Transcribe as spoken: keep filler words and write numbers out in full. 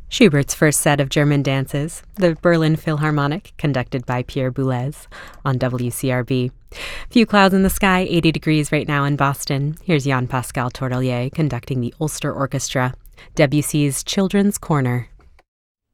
Schubert's first set of German dances, the Berlin Philharmonic, conducted by Pierre Boulez on W C R B. Few clouds in the sky, eighty degrees right now in Boston. Here's Jean-Pascal Tourtellier conducting the Ulster Orchestra, Debussy's Children's Corner.